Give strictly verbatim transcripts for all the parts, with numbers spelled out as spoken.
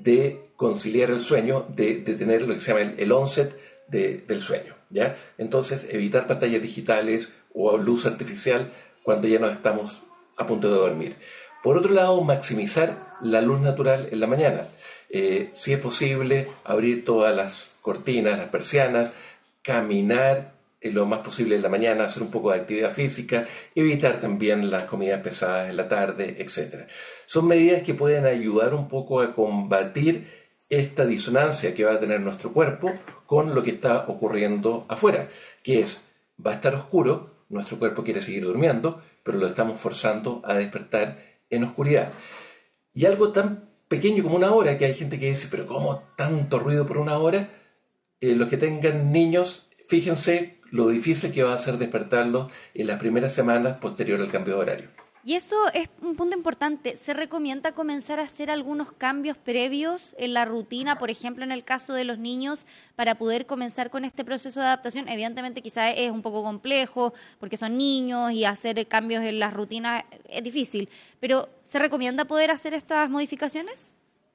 de conciliar el sueño, de, de tener lo que se llama el, el onset de, del sueño, ¿ya? Entonces, evitar pantallas digitales o luz artificial cuando ya nos estamos a punto de dormir. Por otro lado, maximizar la luz natural en la mañana. Eh, si es posible, abrir todas las cortinas, las persianas, caminar eh, lo más posible en la mañana, hacer un poco de actividad física, evitar también las comidas pesadas en la tarde, etcétera. Son medidas que pueden ayudar un poco a combatir esta disonancia que va a tener nuestro cuerpo con lo que está ocurriendo afuera, que es, va a estar oscuro, nuestro cuerpo quiere seguir durmiendo, pero lo estamos forzando a despertar en oscuridad. Y algo tan pequeño como una hora, que hay gente que dice, pero ¿cómo tanto ruido por una hora? Eh, los que tengan niños, fíjense lo difícil que va a ser despertarlos en las primeras semanas posterior al cambio de horario. Y eso es un punto importante. ¿Se recomienda comenzar a hacer algunos cambios previos en la rutina, por ejemplo, en el caso de los niños, para poder comenzar con este proceso de adaptación? Evidentemente quizás es un poco complejo porque son niños y hacer cambios en las rutinas es difícil, pero ¿se recomienda poder hacer estas modificaciones?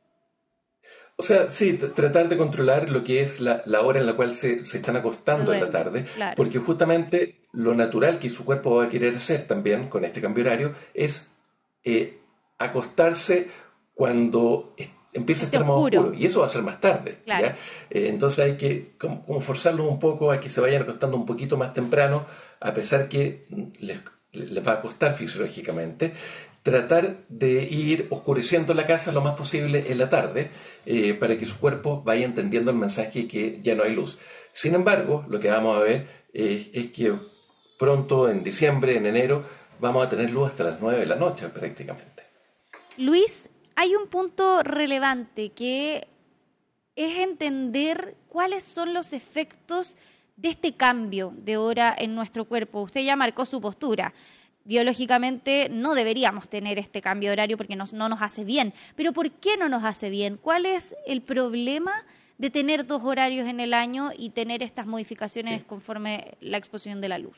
O sea, sí, t- tratar de controlar lo que es la, la hora en la cual se, se están acostando en la Duerme, tarde, claro. porque justamente lo natural que su cuerpo va a querer hacer también con este cambio horario es eh, acostarse cuando es- empieza a Esté estar más oscuro. oscuro, y eso va a ser más tarde, Claro. ¿ya? Eh, entonces hay que como, como forzarlos un poco a que se vayan acostando un poquito más temprano, a pesar que mm, les, les va a costar fisiológicamente. Tratar de ir oscureciendo la casa lo más posible en la tarde, eh, para que su cuerpo vaya entendiendo el mensaje que ya no hay luz. Sin embargo, lo que vamos a ver eh, es que pronto, en diciembre, en enero, vamos a tener luz hasta las nueve de la noche prácticamente. Luis, hay un punto relevante que es entender cuáles son los efectos de este cambio de hora en nuestro cuerpo. Usted ya marcó su postura. Biológicamente no deberíamos tener este cambio de horario porque nos, no nos hace bien. Pero ¿por qué no nos hace bien? ¿Cuál es el problema de tener dos horarios en el año y tener estas modificaciones Sí. conforme la exposición de la luz?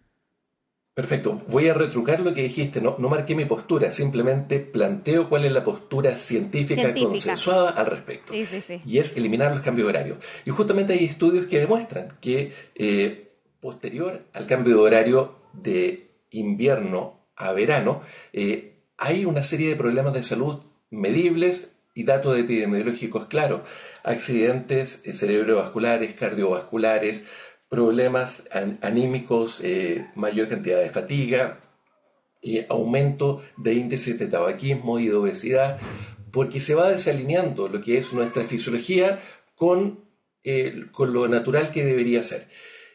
Perfecto. Voy a retrucar lo que dijiste. No, no marqué mi postura, simplemente planteo cuál es la postura científica, Científica. consensuada al respecto. Sí, sí, sí. Y es eliminar los cambios de horario. Y justamente hay estudios que demuestran que eh, posterior al cambio de horario de invierno a verano, eh, hay una serie de problemas de salud medibles y datos epidemiológicos claros. Accidentes eh, cerebrovasculares, cardiovasculares, problemas an- anímicos, eh, mayor cantidad de fatiga, eh, aumento de índices de tabaquismo y de obesidad, porque se va desalineando lo que es nuestra fisiología con, eh, con lo natural que debería ser.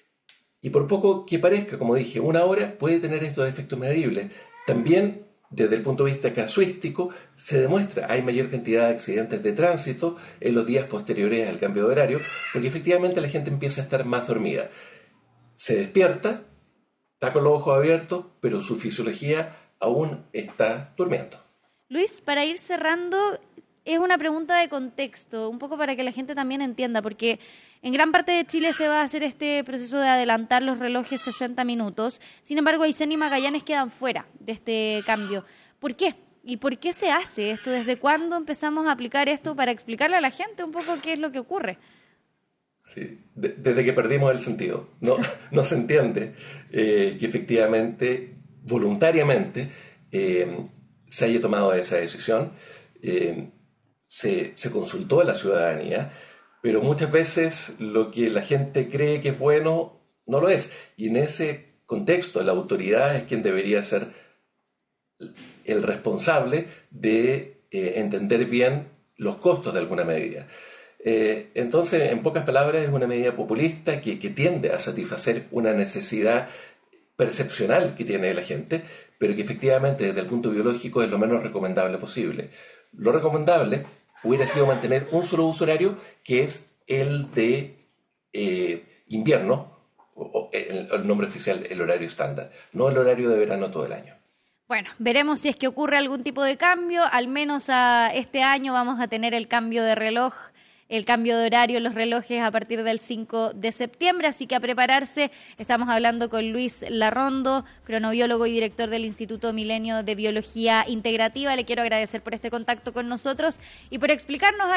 Y por poco que parezca, como dije, una hora puede tener estos efectos medibles. También, desde el punto de vista casuístico, se demuestra hay mayor cantidad de accidentes de tránsito en los días posteriores al cambio de horario, porque efectivamente la gente empieza a estar más dormida. Se despierta, está con los ojos abiertos, pero su fisiología aún está durmiendo. Luis, para ir cerrando, es una pregunta de contexto, un poco para que la gente también entienda, porque en gran parte de Chile se va a hacer este proceso de adelantar los relojes sesenta minutos. Sin embargo, Aysén y Magallanes quedan fuera de este cambio. ¿Por qué? ¿Y por qué se hace esto? ¿Desde cuándo empezamos a aplicar esto para explicarle a la gente un poco qué es lo que ocurre? Sí, de- desde que perdimos el sentido. No, no se entiende eh, que efectivamente, voluntariamente, eh, se haya tomado esa decisión. Eh, se, se consultó a la ciudadanía, pero muchas veces lo que la gente cree que es bueno no lo es. Y en ese contexto, la autoridad es quien debería ser el responsable de eh, entender bien los costos de alguna medida. Eh, entonces, en pocas palabras, es una medida populista que, que tiende a satisfacer una necesidad percepcional que tiene la gente, pero que efectivamente desde el punto biológico es lo menos recomendable posible. Lo recomendable hubiera sido mantener un solo uso horario, que es el de eh, invierno, o, o el, el nombre oficial, el horario estándar, no el horario de verano todo el año. Bueno, veremos si es que ocurre algún tipo de cambio. Al menos a este año vamos a tener el cambio de reloj, el cambio de horario en los relojes a partir del cinco de septiembre, así que a prepararse. Estamos hablando con Luis Larrondo, cronobiólogo y director del Instituto Milenio de Biología Integrativa. Le quiero agradecer por este contacto con nosotros y por explicarnos